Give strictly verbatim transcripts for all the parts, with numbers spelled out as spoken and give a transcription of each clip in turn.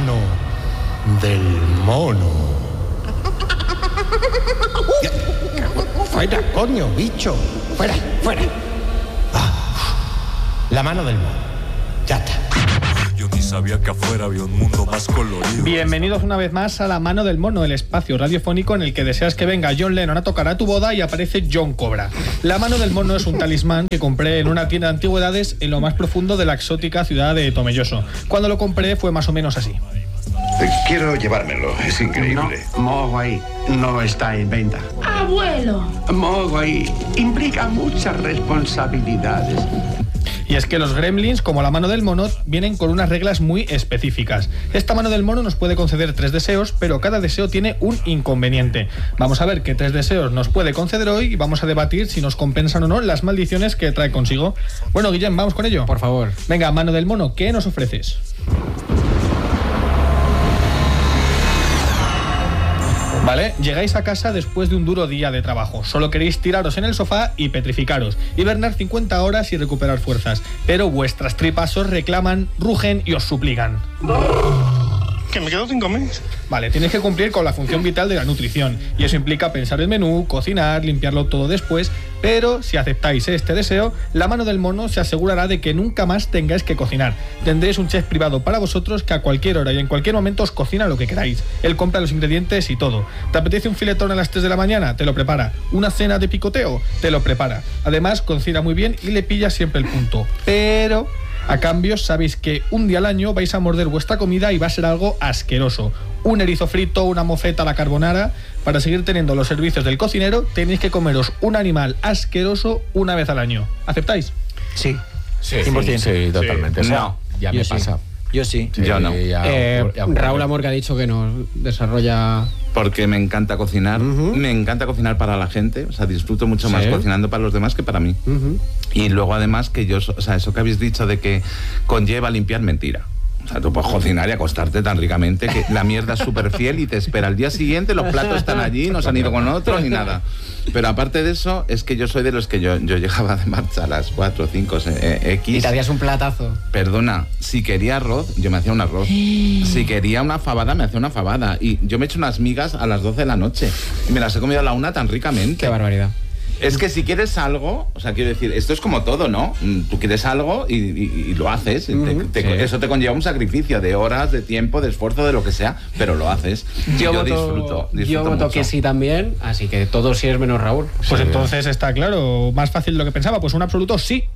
mano del mono. Fuera, coño, bicho. Fuera, fuera. Ah, la mano del mono. Ya está. Yo ni sabía que afuera había un mundo más colorido. Bienvenidos una vez más a La Mano del Mono, el espacio radiofónico en el que deseas que venga John Lennon a tocar a tu boda y aparece John Cobra. La Mano del Mono es un talismán que compré en una tienda de antigüedades en lo más profundo de la exótica ciudad de Tomelloso. Cuando lo compré fue más o menos así. Quiero llevármelo, es increíble. No, Mogwai no está en venta. ¡Abuelo! Mogwai implica muchas responsabilidades. Y es que los gremlins, como la mano del mono, vienen con unas reglas muy específicas. Esta mano del mono nos puede conceder tres deseos, pero cada deseo tiene un inconveniente. Vamos a ver qué tres deseos nos puede conceder hoy y vamos a debatir si nos compensan o no las maldiciones que trae consigo. Bueno, Guillem, ¿vamos con ello? Por favor. Venga, mano del mono, ¿qué nos ofreces? Vale, llegáis a casa después de un duro día de trabajo. Solo queréis tiraros en el sofá y petrificaros, hibernar cincuenta horas y recuperar fuerzas. Pero vuestras tripas os reclaman, rugen y os suplican. Que me quedo sin comer. Vale, tienes que cumplir con la función vital de la nutrición. Y eso implica pensar el menú, cocinar, limpiarlo todo después. Pero si aceptáis este deseo, la mano del mono se asegurará de que nunca más tengáis que cocinar. Tendréis un chef privado para vosotros que a cualquier hora y en cualquier momento os cocina lo que queráis. Él compra los ingredientes y todo. ¿Te apetece un filetón a las tres de la mañana? Te lo prepara. ¿Una cena de picoteo? Te lo prepara. Además, cocina muy bien y le pilla siempre el punto. Pero a cambio, sabéis que un día al año vais a morder vuestra comida y va a ser algo asqueroso. Un erizo frito, una mofeta a la carbonara. Para seguir teniendo los servicios del cocinero, tenéis que comeros un animal asqueroso una vez al año. ¿Aceptáis? Sí. Sí, cien por ciento. Sí, totalmente. Sí. O sea, No, ya me yo sí. pasa. Yo sí. Sí, Yo no. Ya, Eh, ya, Raúl Amor que ha dicho que nos desarrolla... Porque me encanta cocinar. Uh-huh. Me encanta cocinar para la gente. O sea, disfruto mucho ¿Sí? más cocinando para los demás que para mí. Uh-huh. Y luego, además, que yo... O sea, eso que habéis dicho de que conlleva limpiar, mentira. O sea, tú puedes cocinar y acostarte tan ricamente que la mierda es súper fiel y te espera al día siguiente, los platos están allí, no se han ido con otro ni nada. Pero aparte de eso, es que yo soy de los que yo, yo llegaba de marcha a las cuatro, cinco, X. Y te hacías un platazo. Perdona, si quería arroz, yo me hacía un arroz. Si quería una fabada, me hacía una fabada. Y yo me he hecho unas migas a las doce de la noche. Y me las he comido a la una tan ricamente. Qué barbaridad. Es que si quieres algo, o sea, quiero decir, esto es como todo, ¿no? Tú quieres algo y, y, y lo haces. Uh-huh. te, te, sí. Eso te conlleva un sacrificio de horas, de tiempo, de esfuerzo, de lo que sea, pero lo haces. Yo, yo voto, disfruto, disfruto Yo voto mucho. que sí también, así que todo sí es menos Raúl. Pues sí. Entonces está claro, más fácil de lo que pensaba. Pues un absoluto sí.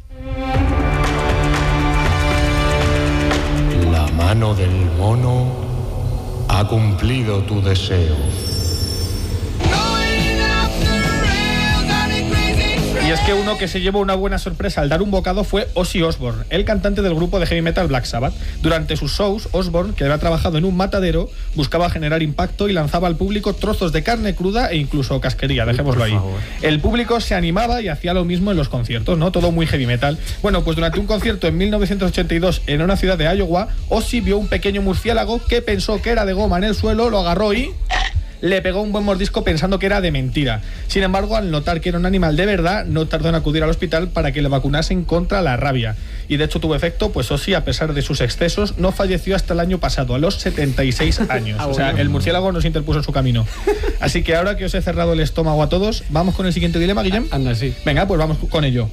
La mano del mono ha cumplido tu deseo. Y es que uno que se llevó una buena sorpresa al dar un bocado fue Ozzy Osbourne, el cantante del grupo de heavy metal Black Sabbath. Durante sus shows, Osbourne, que había trabajado en un matadero, buscaba generar impacto y lanzaba al público trozos de carne cruda e incluso casquería, dejémoslo ahí. El público se animaba y hacía lo mismo en los conciertos, ¿no? Todo muy heavy metal. Bueno, pues durante un concierto en mil novecientos ochenta y dos en una ciudad de Iowa, Ozzy vio un pequeño murciélago que pensó que era de goma en el suelo, lo agarró y... le pegó un buen mordisco pensando que era de mentira. Sin embargo, al notar que era un animal de verdad, no tardó en acudir al hospital para que le vacunasen contra la rabia. Y de hecho tuvo efecto, pues Ozzy, a pesar de sus excesos, no falleció hasta el año pasado, a los setenta y seis años. O sea, el murciélago no se interpuso en su camino. Así que ahora que os he cerrado el estómago a todos, ¿vamos con el siguiente dilema, Guillem? Anda, sí. Venga, pues vamos con ello.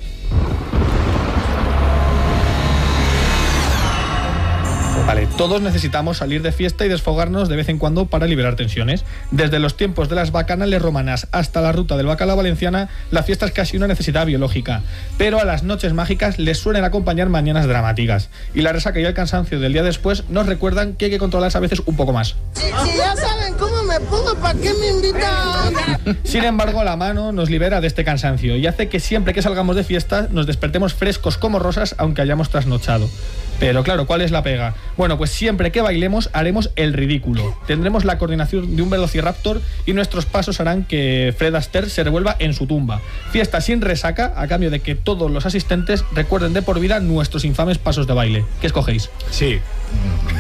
Vale, todos necesitamos salir de fiesta y desfogarnos de vez en cuando para liberar tensiones. Desde los tiempos de las bacanales romanas hasta la ruta del bacalao valenciana, la fiesta es casi una necesidad biológica. Pero a las noches mágicas les suelen acompañar mañanas dramáticas. Y la resaca y el cansancio del día después nos recuerdan que hay que controlarse a veces un poco más. Si, si ya saben cómo me pongo, ¿para qué me invitan? Sin embargo, la mano nos libera de este cansancio y hace que siempre que salgamos de fiesta nos despertemos frescos como rosas aunque hayamos trasnochado. Pero claro, ¿cuál es la pega? Bueno, pues siempre que bailemos haremos el ridículo. Tendremos la coordinación de un velociraptor y nuestros pasos harán que Fred Astaire se revuelva en su tumba. Fiesta sin resaca, a cambio de que todos los asistentes recuerden de por vida nuestros infames pasos de baile. ¿Qué escogéis? Sí.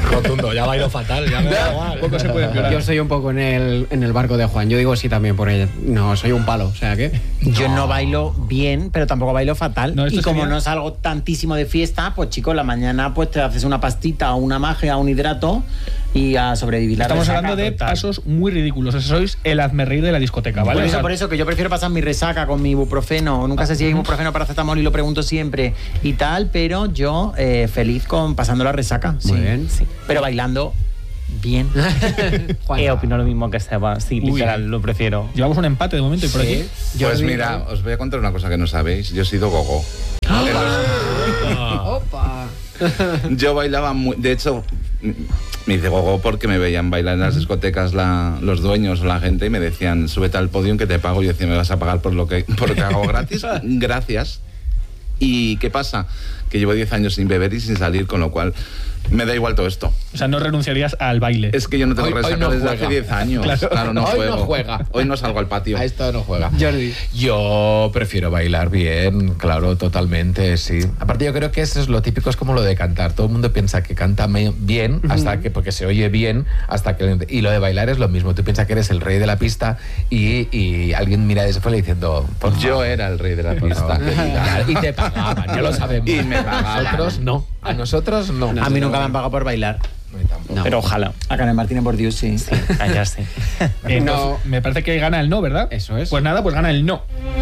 Rotundo, ya bailo fatal, ya me da igual. Poco se puede empeorar. Yo soy un poco en el, en el barco de Juan. Yo digo sí también por ella. No, soy un palo. O sea que. Yo no bailo bien, pero tampoco bailo fatal. No, esto y como sería- no salgo tantísimo de fiesta, pues chicos, la mañana pues te haces una pastita, una magia, un hidrato y a sobrevivir la Estamos resaca hablando de total. pasos muy ridículos. O sea, sois el hazmerreír de la discoteca, ¿vale? Por O eso, sea, por eso, que yo prefiero pasar mi resaca con mi ibuprofeno. Nunca sé si hay ibuprofeno, paracetamol y lo pregunto siempre y tal, pero yo eh, feliz con pasando la resaca. Muy sí, bien. sí. Pero bailando bien. Juan. Eh, opino lo mismo que Seba. Sí, Uy. literal, lo prefiero. Llevamos un empate de momento y por aquí. Pues mira, os voy a contar una cosa que no sabéis. Yo he sido gogo. En los- Opa. Yo bailaba muy... De hecho, me hice gogo porque me veían bailar en las discotecas la- los dueños o la gente y me decían, súbete al podio que te pago. Y yo decía, ¿me vas a pagar por lo que, por lo que hago gratis? Gracias. ¿Y qué pasa? Que llevo diez años sin beber y sin salir, con lo cual me da igual todo esto. O sea, no renunciarías al baile. Es que yo no tengo Hoy- hoy resaca no desde juega. hace diez años. Claro. Claro, no Hoy juego. no juega. Hoy no salgo al patio. A esto no juega. Jordi. Yo prefiero bailar bien, claro, totalmente, sí. Aparte yo creo que eso es lo típico, es como lo de cantar. Todo el mundo piensa que canta me- bien hasta que, porque se oye bien, hasta que... Y lo de bailar es lo mismo. Tú piensas que eres el rey de la pista y, y alguien mira desde fuera diciendo... Por Yo era el rey de la pista. favor. Y te pagaban, ya lo sabemos. Y me pagaban. Nosotros no. A nosotros no. A mí nunca me han pagado por bailar. No, y tampoco. No. Pero ojalá. A Karen Martínez por Dios, sí. Callarse. Entonces, No. me parece que gana el no, ¿verdad? Eso es. Pues nada, pues gana el no.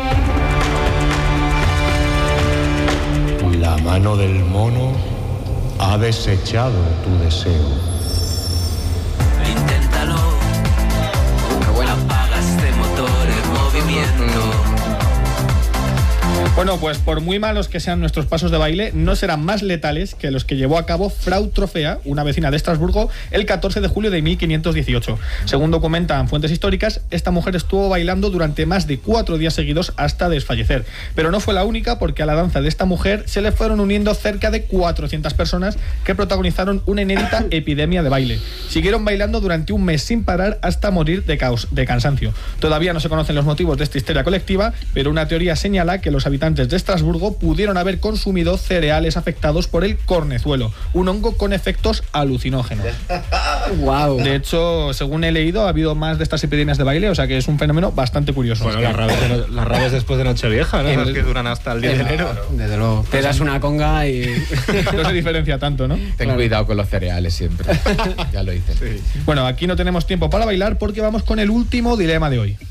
La mano del mono ha desechado tu deseo. Inténtalo. Apaga este motor en movimiento. Bueno, pues por muy malos que sean nuestros pasos de baile, no serán más letales que los que llevó a cabo Frau Trofea, una vecina de Estrasburgo, el catorce de julio de mil quinientos dieciocho. Según documentan fuentes históricas, esta mujer estuvo bailando durante más de cuatro días seguidos hasta desfallecer. Pero no fue la única, porque a la danza de esta mujer se le fueron uniendo cerca de cuatrocientas personas que protagonizaron una inédita epidemia de baile. Siguieron bailando durante un mes sin parar hasta morir de, caos, de cansancio. Todavía no se conocen los motivos de esta histeria colectiva, pero una teoría señala que los habitantes de Estrasburgo pudieron haber consumido cereales afectados por el cornezuelo, un hongo con efectos alucinógenos. Wow. De hecho, según he leído, ha habido más de estas epidemias de baile, o sea que es un fenómeno bastante curioso. Bueno, las rabes, de no- las rabes después de Nochevieja, ¿no? El- Las que duran hasta el diez de enero. Desde luego. Te das una conga y. No se diferencia tanto, ¿no? Ten cuidado con los cereales siempre. Ya lo hice. Bueno, aquí no tenemos tiempo para bailar porque vamos con el último dilema de hoy.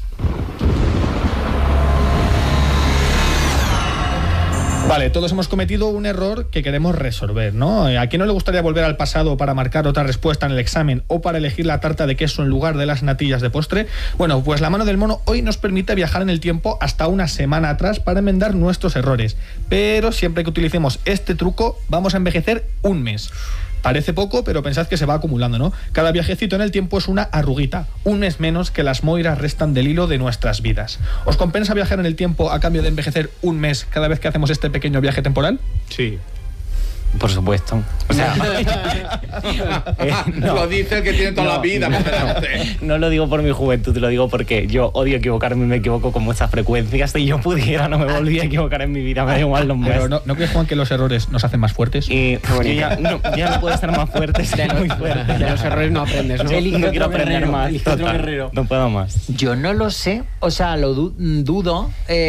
Vale, todos hemos cometido un error que queremos resolver, ¿no? ¿A quién no le gustaría volver al pasado para marcar otra respuesta en el examen o para elegir la tarta de queso en lugar de las natillas de postre? Bueno, pues la mano del mono hoy nos permite viajar en el tiempo hasta una semana atrás para enmendar nuestros errores. Pero siempre que utilicemos este truco, vamos a envejecer un mes. Parece poco, pero pensad que se va acumulando, ¿no? Cada viajecito en el tiempo es una arruguita, un mes menos que las moiras restan del hilo de nuestras vidas. ¿Os compensa viajar en el tiempo a cambio de envejecer un mes cada vez que hacemos este pequeño viaje temporal? Sí. Por supuesto. O sea, eh, no. Lo dice el que tiene toda No, la vida por delante. No lo digo por mi juventud, lo digo porque yo odio equivocarme y me equivoco con muchas frecuencias. Si yo pudiera, no me volvía a equivocar en mi vida, me da igual los meses. Pero ¿no, ¿no crees, Juan, que los errores nos hacen más fuertes? Y yo ya no, ya no puedo ser más fuerte, ser muy fuerte. De los errores no aprendes, ¿no? Yo no quiero aprender guerrero, más. elige otro Total, guerrero. no puedo más. Yo no lo sé, o sea, lo du- dudo.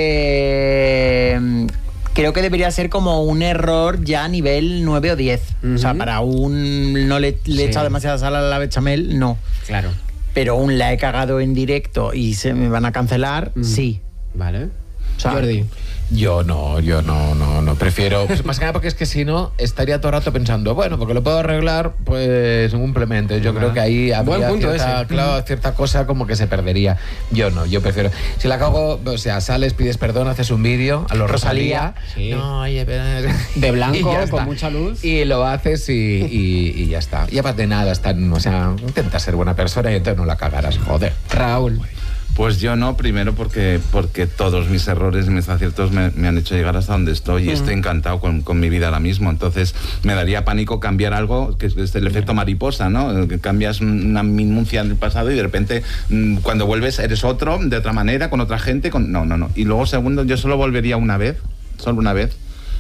Eh, creo que debería ser como un error ya a nivel nueve o diez. O sea, para un no le, le he Sí. echado demasiada sal a la bechamel, no. Claro. Pero un la he cagado en directo y se me van a cancelar, sí. Vale. O sea, Jordi. Yo no, yo no, no, no prefiero. Pues más que nada porque es que si no, estaría todo el rato pensando, bueno, porque lo puedo arreglar, pues simplemente. Yo creo que ahí habría Buen punto cierta, ese. claro, cierta cosa como que se perdería. Yo no, yo prefiero. Si la cago, o sea, sales, pides perdón, haces un vídeo a lo Rosalía. Sí. No, oye, pero- De blanco, Y ya con está. mucha luz. Y lo haces y, y, y ya está. Y aparte de nada, están, o sea, intenta ser buena persona y entonces no la cagarás, joder. Raúl. Pues yo no, primero porque, porque todos mis errores y mis aciertos me, me han hecho llegar hasta donde estoy y estoy encantado con, con mi vida ahora mismo. Entonces me daría pánico cambiar algo, que es, es el efecto mariposa, ¿no? Que cambias una minucia del pasado y de repente mm, cuando vuelves eres otro, de otra manera, con otra gente. Con... No, no, no. Y luego segundo, yo solo volvería una vez, solo una vez,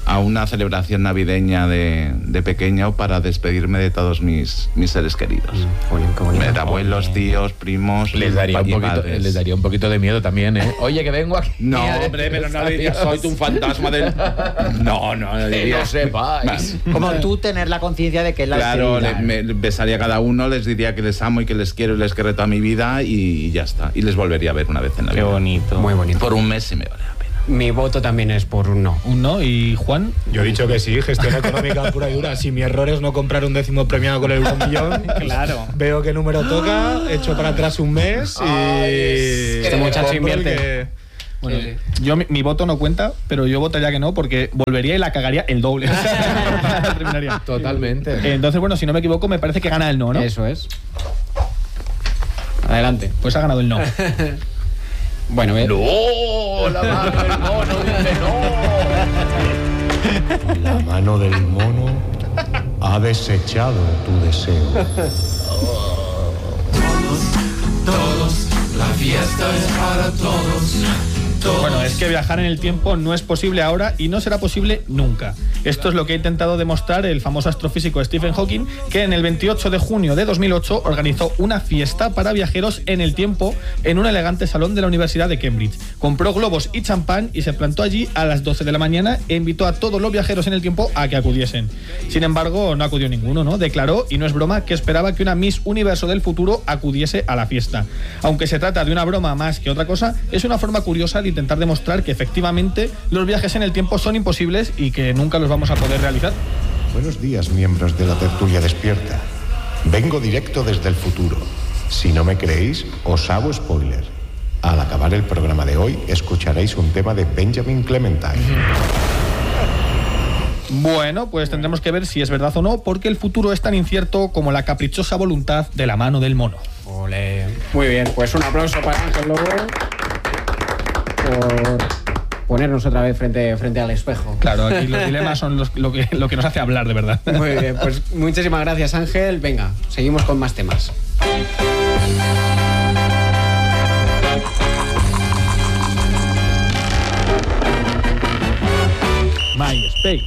a una celebración navideña de, de pequeño para despedirme de todos mis, mis seres queridos. Mm, de abuelos, tíos, primos. Les daría, un poquito, les daría un poquito de miedo también, ¿eh? Oye, que vengo aquí. No, hombre, pero no dirías, soy un fantasma del. No, no, no diría. Que no sepáis. Como tú tener la conciencia de que la Claro, le, me besaría a cada uno, les diría que les amo y que les quiero y les querré toda mi vida y ya está. Y les volvería a ver una vez en la Qué vida. Qué bonito. Muy bonito. Por un mes sí me vale la pena. Mi voto también es por un no. Un no. ¿Y Juan? Yo he dicho que sí, gestión económica pura y dura. Si mi error es no comprar un décimo premiado con el millón, claro. Veo qué número toca, echo para atrás un mes y... Ay, este muchacho invierte. Que... Bueno, sí, sí. Yo mi, mi voto no cuenta, pero yo votaría que no porque volvería y la cagaría el doble. Terminaría. Totalmente. Eh, entonces, bueno, si no me equivoco, me parece que gana el no, ¿no? Eso es. Adelante. Pues ha ganado el no. Bueno, ve. ¡No! La mano del mono dice no. La mano del mono ha desechado tu deseo. Todos, todos, la fiesta es para todos. Bueno, es que viajar en el tiempo no es posible ahora y no será posible nunca. Esto es lo que ha intentado demostrar el famoso astrofísico Stephen Hawking, que en el veintiocho de junio de dos mil ocho organizó una fiesta para viajeros en el tiempo en un elegante salón de la Universidad de Cambridge. Compró globos y champán y se plantó allí a las doce de la mañana e invitó a todos los viajeros en el tiempo a que acudiesen. Sin embargo, no acudió ninguno, ¿no? Declaró, y no es broma, que esperaba que una Miss Universo del futuro acudiese a la fiesta. Aunque se trata de una broma más que otra cosa, es una forma curiosa de intentar demostrar que efectivamente los viajes en el tiempo son imposibles y que nunca los vamos a poder realizar. Buenos días, miembros de la tertulia despierta. Vengo directo desde el futuro. Si no me creéis, os hago spoiler. Al acabar el programa de hoy, escucharéis un tema de Benjamin Clementine. Bueno, pues tendremos que ver si es verdad o no, porque el futuro es tan incierto como la caprichosa voluntad de la mano del mono. Ole. Muy bien, pues un aplauso para Ángel Lobo por ponernos otra vez frente, frente al espejo. Claro, aquí los dilemas son los, lo, que, lo que nos hace hablar de verdad. Muy bien, pues muchísimas gracias, Ángel. Venga, seguimos con más temas. MySpace.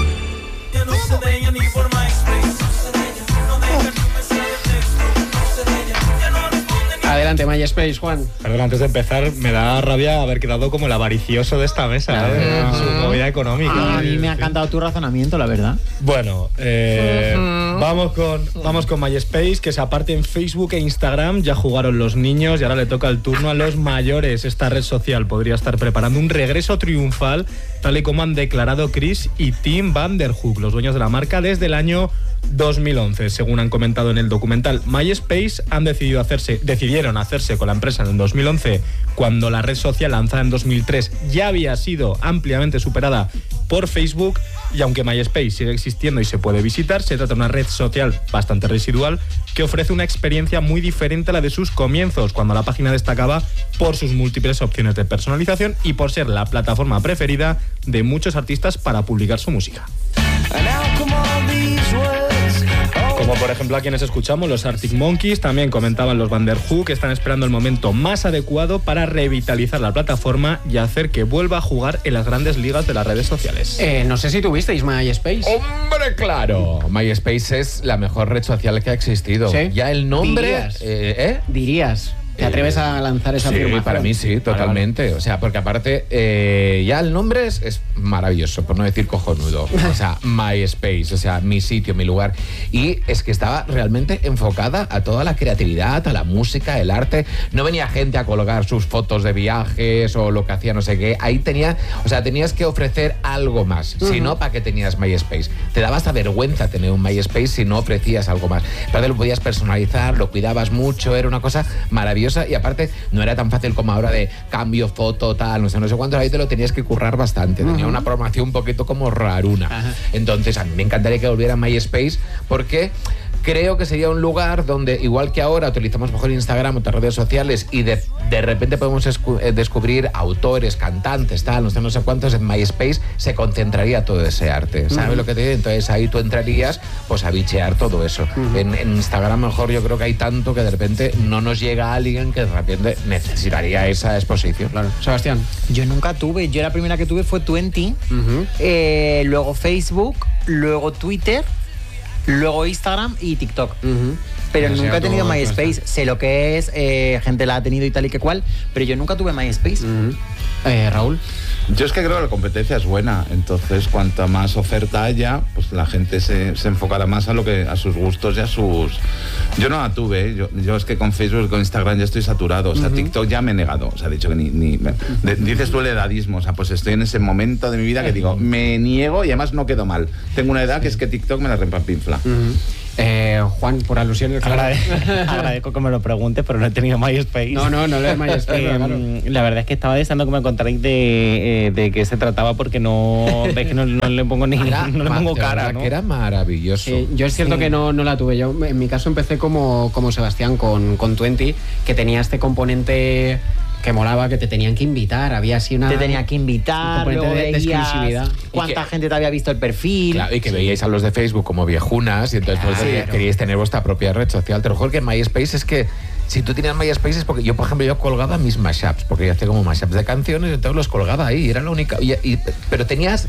Adelante, MySpace, Juan. Perdón, antes de empezar, me da rabia haber quedado como el avaricioso de esta mesa, claro, ¿eh? Uh-huh. Su movida económica. Ah, a mí me ha encantado tu razonamiento, la verdad. Bueno, eh, uh-huh. vamos, con, vamos con MySpace, que se aparte en Facebook e Instagram. Ya jugaron los niños y ahora le toca el turno a los mayores. Esta red social podría estar preparando un regreso triunfal, tal y como han declarado Chris y Tim Van Der Hoek, los dueños de la marca, desde el año dos mil once. Según han comentado en el documental, MySpace han decidido hacerse, decidieron hacerse con la empresa en el dos mil once, cuando la red social lanzada en dos mil tres ya había sido ampliamente superada por Facebook. Y aunque MySpace sigue existiendo y se puede visitar, se trata de una red social bastante residual que ofrece una experiencia muy diferente a la de sus comienzos, cuando la página destacaba por sus múltiples opciones de personalización y por ser la plataforma preferida de muchos artistas para publicar su música. Como por ejemplo a quienes escuchamos, los Arctic Monkeys, también comentaban los Van Der Hoek, que están esperando el momento más adecuado para revitalizar la plataforma y hacer que vuelva a jugar en las grandes ligas de las redes sociales. Eh, no sé si tuvisteis MySpace. ¡Hombre, claro! MySpace es la mejor red social que ha existido. ¿Sí? Ya el nombre... Dirías. Eh, ¿eh? Dirías. ¿Te atreves a lanzar esa sí, afirmación? Para mí sí, totalmente. Vale, vale. O sea, porque aparte, eh, ya el nombre es, es maravilloso, por no decir cojonudo. O sea, MySpace, o sea, mi sitio, mi lugar. Y es que estaba realmente enfocada a toda la creatividad, a la música, el arte. No venía gente a colgar sus fotos de viajes o lo que hacía no sé qué. Ahí tenía, o sea, tenías que ofrecer algo más. Uh-huh. Si no, ¿para qué tenías MySpace? Te daba hasta vergüenza tener un MySpace si no ofrecías algo más. Aparte lo podías personalizar, lo cuidabas mucho, era una cosa maravillosa. Y aparte no era tan fácil como ahora de cambio, foto, tal, no sé, no sé cuánto. Ahí te lo tenías que currar bastante. Tenía uh-huh. una programación un poquito como raruna. Uh-huh. Entonces a mí me encantaría que volviera MySpace porque creo que sería un lugar donde, igual que ahora utilizamos mejor Instagram, otras redes sociales, y de, de repente podemos escu- eh, descubrir autores, cantantes, tal, no sé, no sé cuántos, en MySpace se concentraría todo ese arte, ¿sabes uh-huh. lo que te digo? Entonces ahí tú entrarías pues a bichear todo eso. Uh-huh. En, en Instagram mejor yo creo que hay tanto que de repente no nos llega alguien que de repente necesitaría esa exposición. Claro. Sebastián. Yo nunca tuve, yo la primera que tuve fue veinte, uh-huh. eh, luego Facebook, luego Twitter, luego Instagram y TikTok. Uh-huh. Pero o sea, nunca he tenido MySpace. Está. Sé lo que es, eh, gente la ha tenido y tal y que cual, pero yo nunca tuve MySpace. Uh-huh. eh, Raúl. Yo es que creo que la competencia es buena, entonces cuanta más oferta haya, pues la gente se, se enfocará más a lo que a sus gustos y a sus... Yo no la tuve, ¿eh? yo, yo es que con Facebook y con Instagram ya estoy saturado, o sea, uh-huh. TikTok ya me he negado, o sea, he dicho que ni... ni de, dices tú el edadismo, o sea, pues estoy en ese momento de mi vida que digo, me niego y además no quedo mal. Tengo una edad que es que TikTok me la repampinfla. Uh-huh. Eh, Juan, por alusiones, claro. Agrade- agradezco que me lo preguntes, pero no he tenido MySpace. No, no, no lo he MySpace. eh, claro. La verdad es que estaba deseando que me contarais de, eh, de qué se trataba, porque no, ves que no, no le pongo ni era, no le pongo cara, ¿no? Que era maravilloso. Sí, yo es cierto sí. que no, no la tuve. Yo en mi caso empecé como, como Sebastián con, con veinte, que tenía este componente que molaba, que te tenían que invitar, había así una... Te tenía que invitar, luego de, de exclusividad. Cuánta que, gente te había visto el perfil. Claro, y que veíais a los de Facebook como viejunas y entonces claro. queríais, queríais tener vuestra propia red social. Te lo juro que MySpace es que si tú tenías MySpace es porque yo, por ejemplo, yo colgaba mis mashups, porque yo hacía como mashups de canciones y entonces los colgaba ahí, era la única... Y, y, pero tenías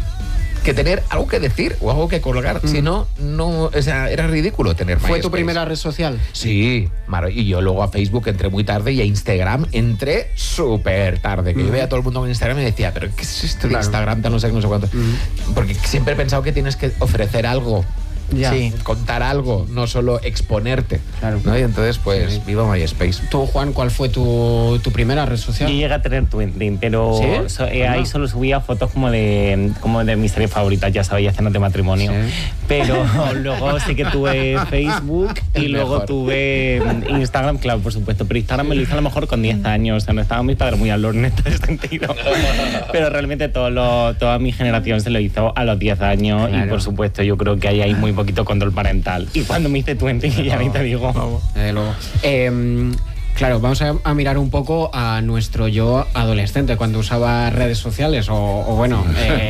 que tener algo que decir o algo que colgar, mm. si no, no, o sea, era ridículo tener MySpace. ¿Fue tu primera red social? Sí, y yo luego a Facebook entré muy tarde y a Instagram entré súper tarde, que mm. yo veía a todo el mundo con Instagram y decía, pero ¿qué es esto de claro. Instagram? No sé, no sé cuánto. Mm. Porque siempre he pensado que tienes que ofrecer algo. Ya. Sí. Contar algo, no solo exponerte. Claro. ¿No? Y entonces, pues, sí. viva MySpace. Tú, Juan, ¿cuál fue tu, tu primera red social? Yo llegué a tener Twitter, pero ¿sí? so, eh, ahí solo subía fotos como de como de mis series favoritas, ya sabéis, cenas de matrimonio. ¿Sí? Pero luego sí que tuve Facebook y El luego mejor. tuve Instagram, claro, por supuesto. Pero Instagram me lo hice a lo mejor con diez años. O sea, no estaban mis padres muy al horno en este sentido. Pero realmente todo lo, toda mi generación se lo hizo a los diez años. Claro. Y por supuesto, yo creo que ahí hay muy poquito control parental. Y cuando me hice veinte, ya ni te digo. Eh, luego. Eh, claro, vamos a, a mirar un poco a nuestro yo adolescente, cuando usaba redes sociales, o, o bueno...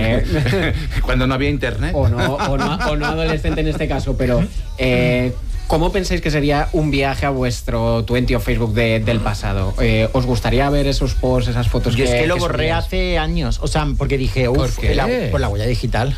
Eh, cuando no había internet. O no, o, no, o no adolescente en este caso, pero... Eh, ¿Cómo pensáis que sería un viaje a vuestro veinte o Facebook de, del pasado? Eh, ¿Os gustaría ver esos posts, esas fotos? Yo que, es que lo que borré subías? hace años, o sea, porque dije, uff, ¿Por, la, por la huella digital.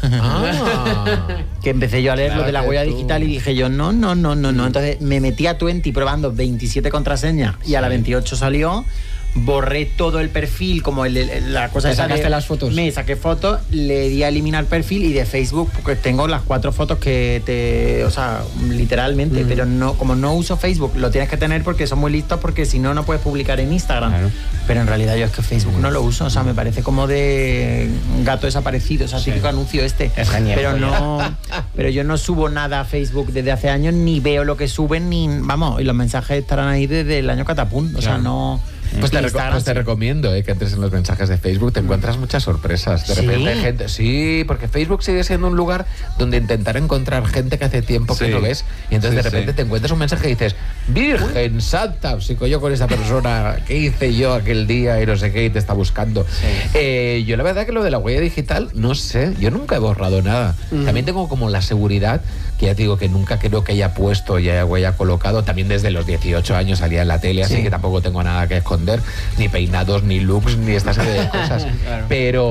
Ah. Que empecé yo a leer claro lo de la huella tú. digital y dije yo, no, no, no, no, no. Entonces me metí a veinte probando veintisiete contraseñas y a la veintiocho salió. Borré todo el perfil, como el, el, la cosa ¿Te esa sacaste de, las fotos? Me saqué fotos, le di a eliminar perfil y de Facebook, porque tengo las cuatro fotos que te... O sea, literalmente, mm. pero no como no uso Facebook, lo tienes que tener porque son muy listos, porque si no, no puedes publicar en Instagram. Claro. Pero en realidad yo es que Facebook mm. no lo uso, o sea, me parece como de gato desaparecido, o sea, sí. típico anuncio este. Es genial. Pero no... pero yo no subo nada a Facebook desde hace años, ni veo lo que suben, ni... Vamos, y los mensajes estarán ahí desde el año catapum, o claro. sea, no... Pues te, reco- pues te recomiendo eh, que entres en los mensajes de Facebook, te encuentras muchas sorpresas. De repente ¿Sí? gente, sí, porque Facebook sigue siendo un lugar donde intentar encontrar gente que hace tiempo sí. que no ves, y entonces sí, de repente sí. te encuentras un mensaje y dices, Virgen Santa, psico yo con esa persona, ¿qué hice yo aquel día? Y no sé qué, y te está buscando. Sí. Eh, yo la verdad que lo de la huella digital, no sé, yo nunca he borrado nada. Mm. También tengo como la seguridad, que ya te digo que nunca creo que haya puesto y haya colocado, también desde los dieciocho años salía en la tele, sí. así que tampoco tengo nada que esconder. Ni peinados, ni looks, ni esta serie de cosas. Claro.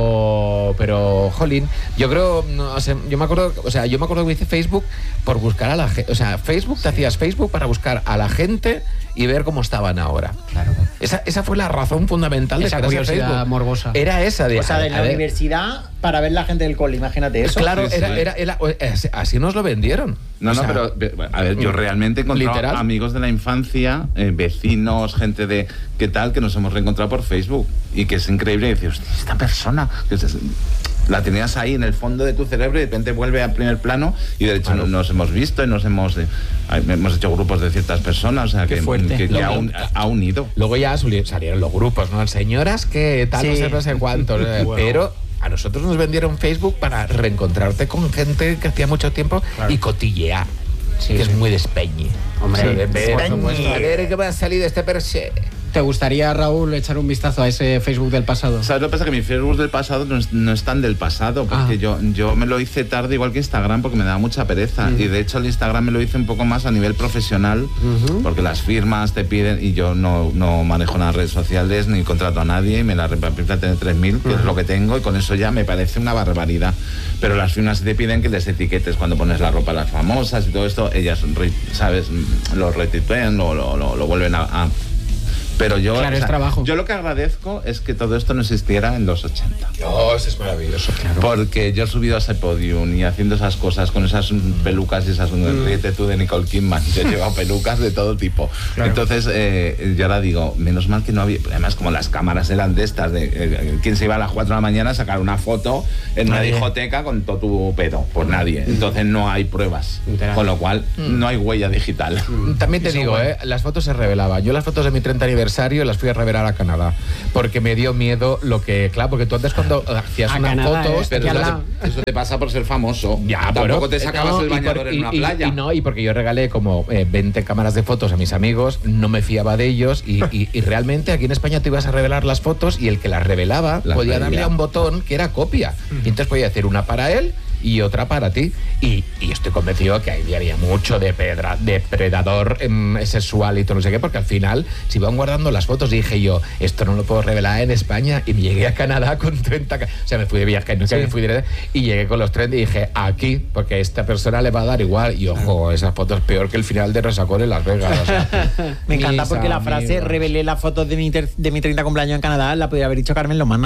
Pero, pero, jolín, yo creo, no, o sea, yo me acuerdo, o sea, yo me acuerdo que hice Facebook por buscar a la gente, o sea, Facebook, sí. te hacías Facebook para buscar a la gente y ver cómo estaban ahora. Claro. Esa, esa fue la razón fundamental esa de curiosidad Facebook. morbosa. Era esa de... O sea, de la universidad para ver la gente del cole, imagínate eso. Claro, sí, sí. Era, era, era, era, así nos lo vendieron. No, o no, sea, pero a ver, yo realmente he encontrado literal. amigos de la infancia, eh, vecinos, gente de qué tal, que nos hemos reencontrado por Facebook y que es increíble. Y decir, hostia, esta persona que es, la tenías ahí en el fondo de tu cerebro y de repente vuelve al primer plano y de hecho claro. nos hemos visto y nos hemos eh, hemos hecho grupos de ciertas personas, o sea, que, que, que, que ha, un, ha unido. Luego ya salieron los grupos, ¿no? Señoras que tal, sí. no sé, no sé cuánto, bueno. pero a nosotros nos vendieron Facebook para reencontrarte con gente que hacía mucho tiempo claro. y cotillear. sí, que sí. es muy de Espeñi. Hombre, sí, de ver, Espeñi. A ver qué va a salir de este perse. ¿Te gustaría, Raúl, echar un vistazo a ese Facebook del pasado? ¿Sabes lo que pasa? Que mi Facebook del pasado no es, no es tan del pasado, porque ah. yo, yo me lo hice tarde igual que Instagram porque me daba mucha pereza. Uh-huh. Y de hecho el Instagram me lo hice un poco más a nivel profesional, uh-huh. porque las firmas te piden, y yo no, no manejo las redes sociales ni contrato a nadie, y me la reparto a tener tres mil, que uh-huh. es lo que tengo, y con eso ya me parece una barbaridad. Pero las firmas te piden que les etiquetes cuando pones la ropa a las famosas y todo esto, ellas, ¿sabes? Lo retuitean, lo, lo, lo, lo vuelven a... a Pero yo, claro, o sea, es trabajo. Yo lo que agradezco es que todo esto no existiera en los ochenta. Oh, eso es maravilloso, claro. Porque yo he subido a ese podium y haciendo esas cosas con esas pelucas y esas... Mm. Ríete tú de Nicole Kidman. Yo he llevado pelucas de todo tipo. Claro. Entonces, eh, yo ahora digo, menos mal que no había... Además, como las cámaras eran de estas, de eh, ¿quién se iba a las cuatro de la mañana a sacar una foto en una nadie. discoteca con todo tu pedo? Pues nadie. Entonces no hay pruebas. Literal. Con lo cual, mm. no hay huella digital. Mm. También te digo, eh, las fotos se revelaban. Yo las fotos de mi treinta aniversario las fui a revelar a Canadá porque me dio miedo lo que, claro, porque tú antes cuando hacías unas Canadá, fotos, eh, pero eso, eso te pasa por ser famoso. Ya, tampoco pero, te sacabas no, el bañador por, en una y, playa. Y, y no, y porque yo regalé como eh, veinte cámaras de fotos a mis amigos, no me fiaba de ellos y, y, y realmente aquí en España te ibas a revelar las fotos y el que las revelaba las podía darle a un botón que era copia. Uh-huh. Y entonces podía hacer una para él y otra para ti. Y, y estoy convencido que ahí había mucho de pedra, depredador eh, sexual y todo no sé qué, porque al final se iban guardando las fotos y dije yo, esto no lo puedo revelar en España, y me llegué a Canadá con treinta, o sea, me fui de viaje, no sé, sí. me fui de, y llegué con los treinta y dije, aquí, porque a esta persona le va a dar igual, y ojo, esas fotos peor que el final de Resacón en Las Vegas. O sea, me encanta porque la frase amigos. revelé las fotos de mi, ter, de mi treinta cumpleaños en Canadá, la podría haber dicho Carmen Lomana.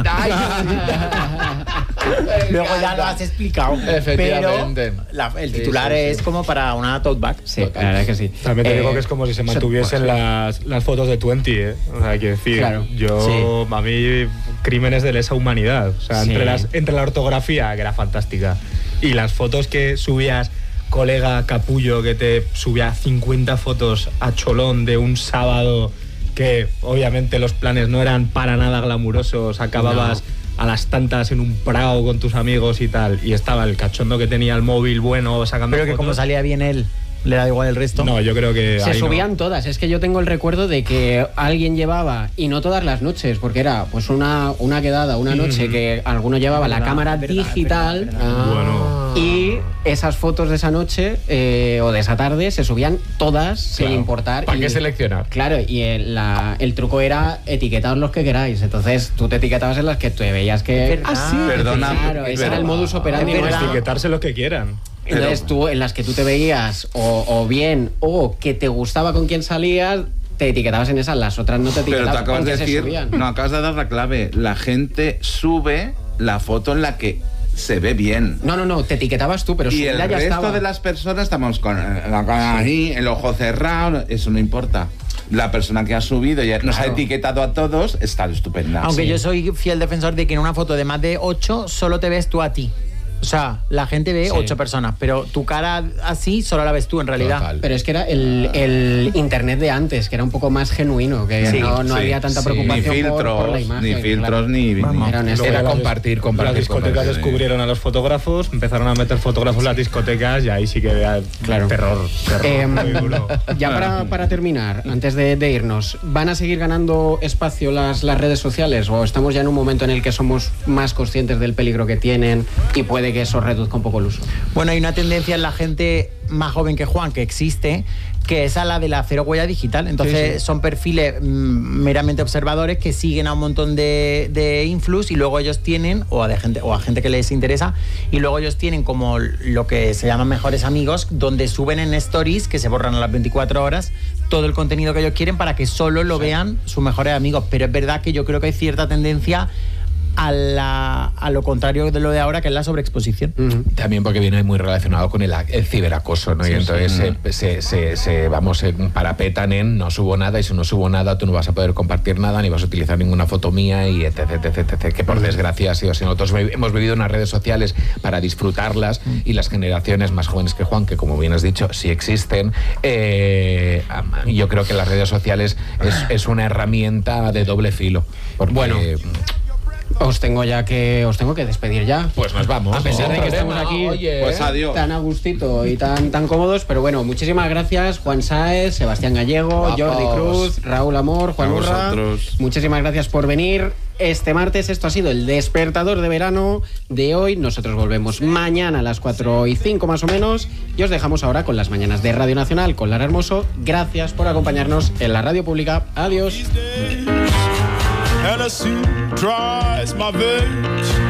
Luego ya lo has explicado. Efectivamente. Pero la, el titular sí, sí, sí. es como para una tote bag. Sí, la verdad es que sí. También te eh, digo que es como si se mantuviesen pues, las, las fotos de veinte, ¿eh? O sea, hay que decir, claro. yo, sí. a mí, crímenes de lesa humanidad. O sea, sí. entre, las, entre la ortografía, que era fantástica, y las fotos que subías, colega Capullo, que te subía cincuenta fotos a cholón de un sábado, que obviamente los planes no eran para nada glamurosos, acababas... No. a las tantas en un prado con tus amigos y tal, y estaba el cachondo que tenía el móvil bueno sacando pero que fotos. Como salía bien él, le da igual el resto. No, yo creo que se subían no. todas. Es que yo tengo el recuerdo de que alguien llevaba, y no todas las noches, porque era pues una, una quedada, una noche mm-hmm. que alguno llevaba verdad, la cámara verdad, digital verdad, verdad. Ah, bueno. Y esas fotos de esa noche eh, o de esa tarde se subían todas claro. sin importar. ¿Para y, qué seleccionar? Claro, y el, la, el truco era etiquetaos los que queráis. Entonces tú te etiquetabas en las que te veías que... Ah, sí, perdona. Claro, ese era el modus operandi. Etiquetarse lo que quieran. Entonces pero... tú, en las que tú te veías o, o bien, o que te gustaba con quien salías, te etiquetabas en esas, las otras no te etiquetabas. Pero tú acabas de decir, no, acabas de dar la clave. La gente sube la foto en la que se ve bien. No, no, no, te etiquetabas tú, pero y el ya resto estaba. de las personas estamos con la cara ahí, el ojo cerrado, eso no importa. La persona que ha subido y nos claro. ha etiquetado a todos está estupenda. Aunque sí. yo soy fiel defensor de que en una foto de más de ocho solo te ves tú a ti. O sea, la gente ve sí. ocho personas, pero tu cara así solo la ves tú en realidad. Total. Pero es que era el, el internet de antes, que era un poco más genuino, que sí, no, no sí, había tanta preocupación sí. ni filtros, por, por la imagen. Ni filtros, claro. ni... Vamos, era, era compartir, compartir. Las discotecas compartir. descubrieron a los fotógrafos, empezaron a meter fotógrafos en las discotecas y ahí sí que había claro. terror, terror eh, muy duro. Ya para, para terminar, antes de, de irnos, ¿van a seguir ganando espacio las, las redes sociales o estamos ya en un momento en el que somos más conscientes del peligro que tienen y puede que eso reduzca un poco el uso? Bueno, hay una tendencia en la gente más joven que Juan que existe, que es a la de la cero huella digital. Entonces sí, sí. son perfiles mm, meramente observadores que siguen a un montón de, de influx y luego ellos tienen, o a, de gente, o a gente que les interesa, y luego ellos tienen como lo que se llaman mejores amigos, donde suben en stories, que se borran a las veinticuatro horas, todo el contenido que ellos quieren para que solo lo sí. vean sus mejores amigos. Pero es verdad que yo creo que hay cierta tendencia a, la, a lo contrario de lo de ahora, que es la sobreexposición. Uh-huh. También porque viene muy relacionado con el, el ciberacoso, ¿no? Sí, y entonces sí. se, se, se, se, vamos, se parapetan en no subo nada, y si no subo nada tú no vas a poder compartir nada, ni vas a utilizar ninguna foto mía, y etc, etc, etc, que por desgracia ha sido así. Nosotros hemos vivido unas redes sociales para disfrutarlas, uh-huh. y las generaciones más jóvenes que Juan, que como bien has dicho, sí existen, eh, yo creo que las redes sociales es, es una herramienta de doble filo. Porque, bueno, Os tengo ya que os tengo que despedir ya. Pues nos vamos. A pesar de que problema, estamos aquí oye. Pues adiós. tan a gustito y tan, tan cómodos, pero bueno, muchísimas gracias Juan Sáez, Sebastián Gallego, Vamos. Jordi Cruz, Raúl Amor, Juan A Urra. vosotros. Muchísimas gracias por venir. Este martes esto ha sido el despertador de verano de hoy. Nosotros volvemos mañana a las cuatro y cinco más o menos y os dejamos ahora con las mañanas de Radio Nacional con Lara Hermoso. Gracias por acompañarnos en la radio pública. Adiós. Hennessy dries my veins.